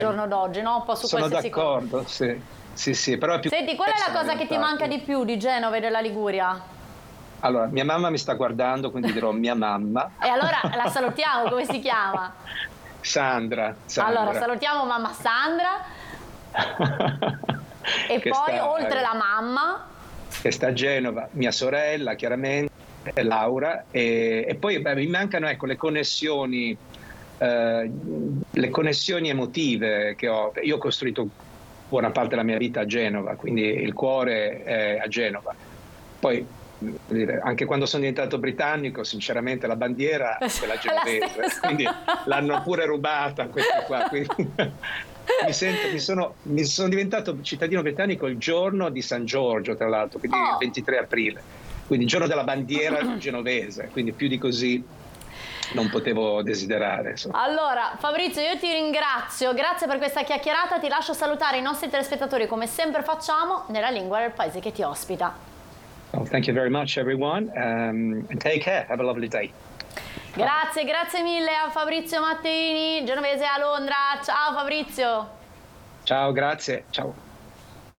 giorno d'oggi, no? Un po' su Sono qualsiasi d'accordo, sì. Sì, sì, però è più... Senti, qual è la cosa che ti manca di più di Genova e della Liguria? Allora, mia mamma mi sta guardando, quindi dirò mia mamma. E allora la salutiamo, come si chiama? Sandra. Allora, salutiamo mamma Sandra. E Che poi, sta, oltre la mamma... che sta a Genova, mia sorella, chiaramente, Laura, e poi mi mancano, ecco, le connessioni emotive che ho. Io ho costruito buona parte della mia vita a Genova, quindi il cuore è a Genova. Poi, anche quando sono diventato britannico, sinceramente la bandiera è quella genovese, quindi l'hanno pure rubata questi qua. Quindi mi sono diventato cittadino britannico il giorno di San Giorgio, tra l'altro, quindi il 23 aprile, quindi il giorno della bandiera genovese, quindi più di così non potevo desiderare. Insomma. Allora, Fabrizio, io ti ringrazio, grazie per questa chiacchierata, ti lascio salutare i nostri telespettatori come sempre facciamo nella lingua del paese che ti ospita. Well, thank you very much everyone, and take care, have a lovely day. Grazie mille a Fabrizio Matteini, genovese a Londra. Ciao Fabrizio. Ciao, grazie, ciao.